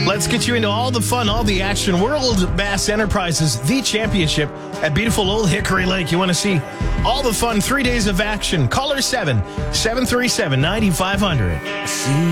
Let's get you into all the fun, all the action. World Bass Enterprises, the championship at beautiful Old Hickory Lake. You want to see all the fun, 3 days of action. Caller 7-737-9500.